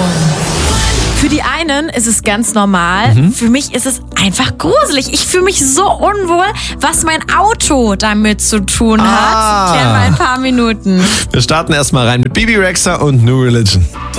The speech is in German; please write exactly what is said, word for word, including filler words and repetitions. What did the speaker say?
Für die einen ist es ganz normal, mhm. für mich ist es einfach gruselig. Ich fühle mich so unwohl, was mein Auto damit zu tun hat. Ah. Klären wir ein paar Minuten. Wir starten erstmal rein mit Bibi Rexha und New Religion.